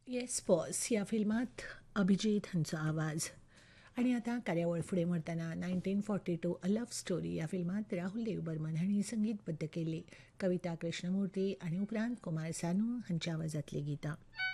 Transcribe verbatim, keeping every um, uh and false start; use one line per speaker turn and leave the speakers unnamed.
Yes boss या फिल्मात अभिजित हांचो आवाज. आणि आता कार्यावळ फुडें व्हरतना nineteen forty to a love story ह्या फिल्मात राहुल देव बर्मन हांणी संगीतबद्ध केल्ली. कविता कृष्णमूर्ती आनी उपरांत कुमार सानू हांच्या आवाजांतलीं गितां.